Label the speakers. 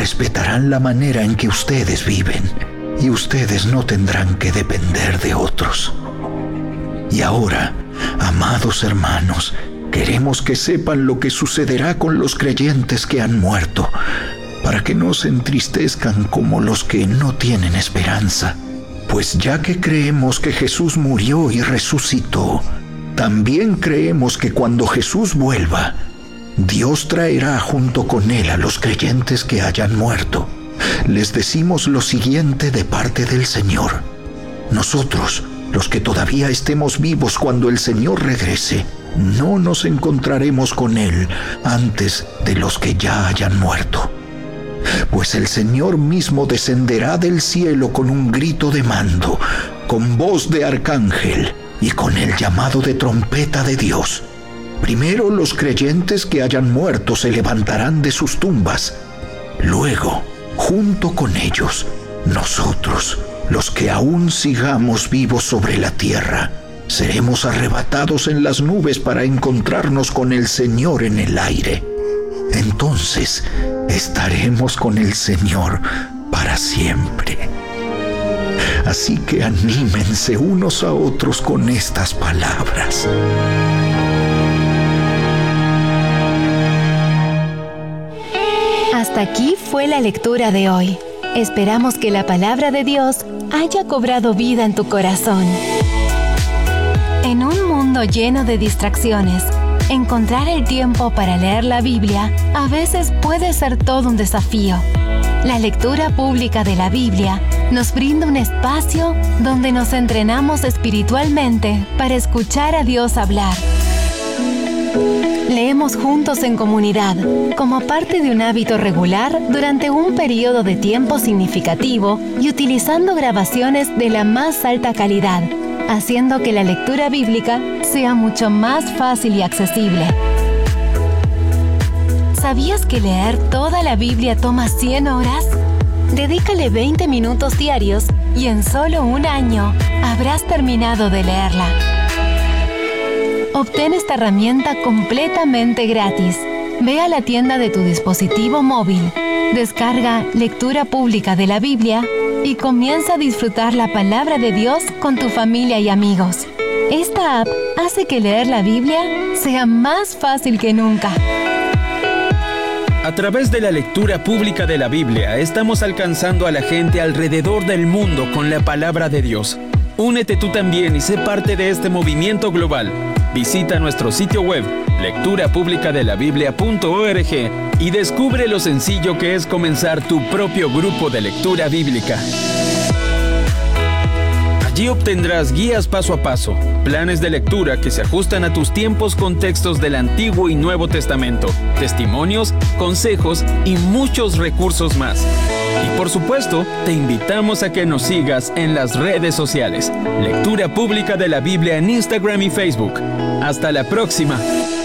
Speaker 1: respetarán la manera en que ustedes viven y ustedes no tendrán que depender de otros. Y ahora, amados hermanos, queremos que sepan lo que sucederá con los creyentes que han muerto, para que no se entristezcan como los que no tienen esperanza. Pues ya que creemos que Jesús murió y resucitó, también creemos que cuando Jesús vuelva, Dios traerá junto con Él a los creyentes que hayan muerto. Les decimos lo siguiente de parte del Señor. Nosotros, los que todavía estemos vivos cuando el Señor regrese, no nos encontraremos con Él antes de los que ya hayan muerto. Pues el Señor mismo descenderá del cielo con un grito de mando, con voz de arcángel y con el llamado de trompeta de Dios. Primero los creyentes que hayan muerto se levantarán de sus tumbas. Luego, junto con ellos, nosotros, los que aún sigamos vivos sobre la tierra, seremos arrebatados en las nubes para encontrarnos con el Señor en el aire. Entonces, estaremos con el Señor para siempre. Así que anímense unos a otros con estas palabras.
Speaker 2: Hasta aquí fue la lectura de hoy. Esperamos que la palabra de Dios haya cobrado vida en tu corazón. En un mundo lleno de distracciones, encontrar el tiempo para leer la Biblia a veces puede ser todo un desafío. La lectura pública de la Biblia nos brinda un espacio donde nos entrenamos espiritualmente para escuchar a Dios hablar. Leemos juntos en comunidad, como parte de un hábito regular durante un periodo de tiempo significativo y utilizando grabaciones de la más alta calidad, haciendo que la lectura bíblica sea mucho más fácil y accesible. ¿Sabías que leer toda la Biblia toma 100 horas? Dedícale 20 minutos diarios y en solo un año habrás terminado de leerla. Obtén esta herramienta completamente gratis. Ve a la tienda de tu dispositivo móvil, descarga Lectura Pública de la Biblia y comienza a disfrutar la palabra de Dios con tu familia y amigos. Esta app hace que leer la Biblia sea más fácil que nunca.
Speaker 3: A través de la lectura pública de la Biblia, estamos alcanzando a la gente alrededor del mundo con la palabra de Dios. Únete tú también y sé parte de este movimiento global. Visita nuestro sitio web, lecturapublicadelabiblia.org, y descubre lo sencillo que es comenzar tu propio grupo de lectura bíblica. Allí obtendrás guías paso a paso, planes de lectura que se ajustan a tus tiempos con textos del Antiguo y Nuevo Testamento, testimonios, consejos y muchos recursos más. Y por supuesto, te invitamos a que nos sigas en las redes sociales. Lectura Pública de la Biblia en Instagram y Facebook. ¡Hasta la próxima!